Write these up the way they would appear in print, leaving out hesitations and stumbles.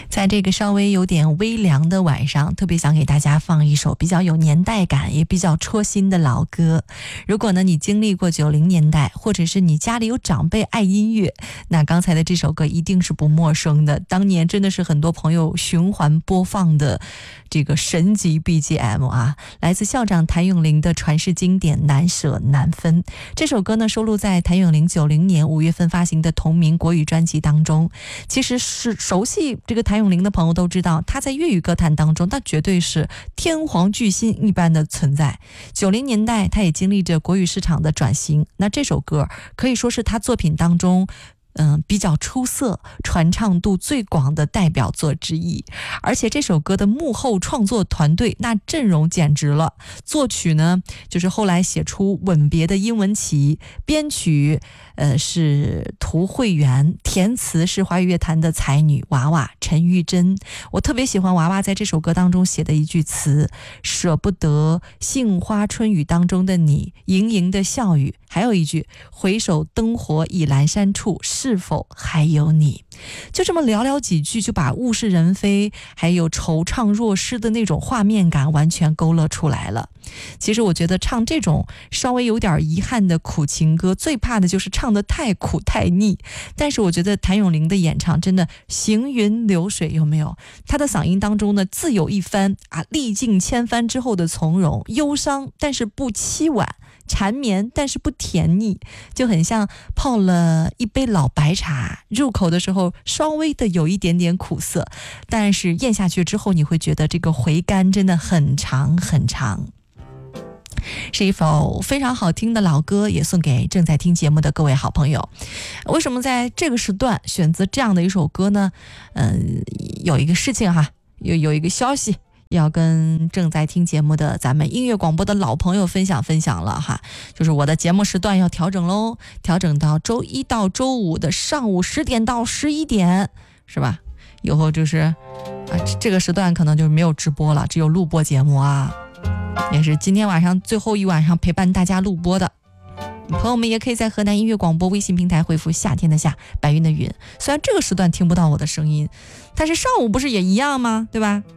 在这个稍微有点微凉的晚上，特别想给大家放一首比较有年代感也比较戳心的老歌。如果呢你经历过90年代，或者是你家里有长辈爱音乐，那刚才的这首歌一定是不陌生的，当年真的是很多朋友循环播放的这个神级 BGM 啊，来自校长谭咏麟的传世经典《难舍难分》。这首歌呢收录在谭咏麟90年5月份发行的同名国语专辑当中。其实是熟悉这个谭咏麟的朋友都知道，他在粤语歌坛当中那绝对是天皇巨星一般的存在。90年代他也经历着国语市场的转型，那这首歌可以说是他作品当中比较出色、传唱度最广的代表作之一。而且这首歌的幕后创作团队那阵容简直了，作曲呢就是后来写出《吻别》的殷文琪，编曲是涂慧源，填词是华语乐坛的才女娃娃陈玉珍。我特别喜欢娃娃在这首歌当中写的一句词：舍不得杏花春雨当中的你，盈盈的笑语，还有一句回首灯火已阑珊处，是否还有你。就这么寥寥几句就把物是人非还有惆怅若失的那种画面感完全勾勒出来了。其实我觉得唱这种稍微有点遗憾的苦情歌，最怕的就是唱得太苦太腻。但是我觉得谭咏麟的演唱真的行云流水，有没有？他的嗓音当中呢自有一番历尽千帆之后的从容，忧伤但是不凄婉，缠绵但是不甜腻，就很像泡了一杯老白茶，入口的时候稍微的有一点点苦涩，但是咽下去之后你会觉得这个回甘真的很长很长。是一首非常好听的老歌，也送给正在听节目的各位好朋友。为什么在这个时段选择这样的一首歌呢？有一个事情哈，有一个消息要跟正在听节目的咱们音乐广播的老朋友分享了哈，就是我的节目时段要调整喽，调整到周一到周五的上午10点到11点，是吧？以后就是这个时段可能就没有直播了，只有录播节目啊，也是今天晚上最后一晚上陪伴大家录播的。朋友们也可以在河南音乐广播微信平台回复夏天的夏，白云的云。虽然这个时段听不到我的声音，但是上午不是也一样吗？对吧？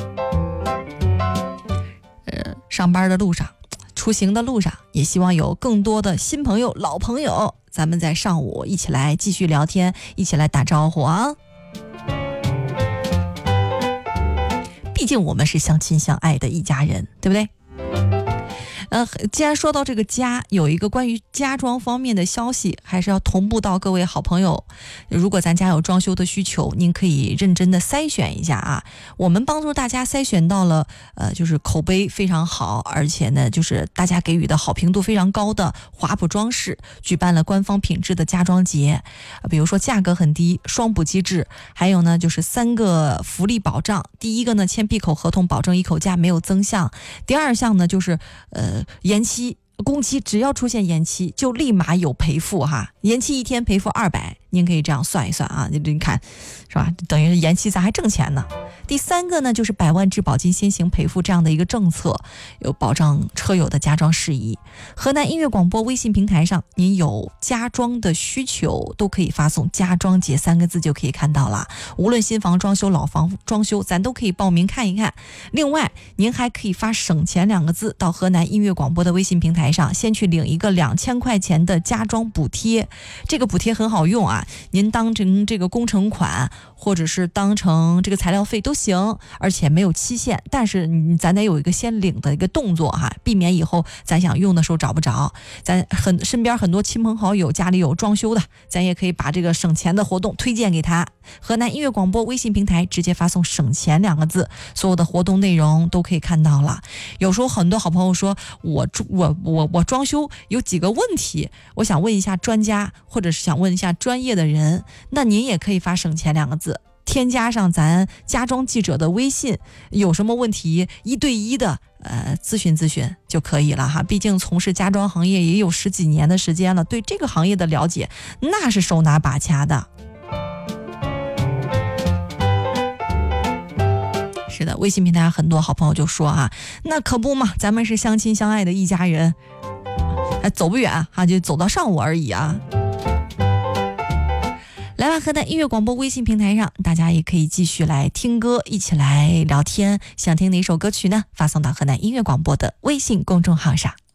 上班的路上，出行的路上，也希望有更多的新朋友、老朋友，咱们在上午一起来继续聊天，一起来打招呼啊！毕竟我们是相亲相爱的一家人，对不对？既然说到这个家，有一个关于家装方面的消息，还是要同步到各位好朋友。如果咱家有装修的需求，您可以认真的筛选一下啊。我们帮助大家筛选到了就是口碑非常好，而且呢就是大家给予的好评度非常高的华普装饰举办了官方品质的家装节，比如说价格很低，双补机制，还有呢就是3个福利保障。第一个呢签闭口合同，保证一口价没有增项。第二项呢就是延期工期，只要出现延期就立马有赔付哈，延期1天赔付200，您可以这样算一算啊，你看是吧？等于延期咱还挣钱呢。第3个呢就是100万质保金先行赔付这样的一个政策，有保障车友的家装事宜。河南音乐广播微信平台上，您有家装的需求都可以发送家装节3个字就可以看到了，无论新房装修老房装修咱都可以报名看一看。另外您还可以发省钱2个字到河南音乐广播的微信平台上，先去领一个2000块钱的家装补贴。这个补贴很好用啊，您当成这个工程款或者是当成这个材料费都行，而且没有期限，但是咱得有一个先领的一个动作哈，避免以后咱想用的时候找不着。咱身边很多亲朋好友家里有装修的，咱也可以把这个省钱的活动推荐给他。河南音乐广播微信平台直接发送省钱2个字，所有的活动内容都可以看到了。有时候很多好朋友说我装修有几个问题，我想问一下专家，或者是想问一下专业的人，那您也可以发省钱2个字，添加上咱家装记者的微信，有什么问题1对1的咨询就可以了哈。毕竟从事家装行业也有10几年的时间了，对这个行业的了解那是手拿把掐的。是的，微信平台很多好朋友就说啊，那可不嘛，咱们是相亲相爱的一家人，走不远哈，就走到上午而已啊。来吧，河南音乐广播微信平台上，大家也可以继续来听歌，一起来聊天。想听哪首歌曲呢？发送到河南音乐广播的微信公众号上。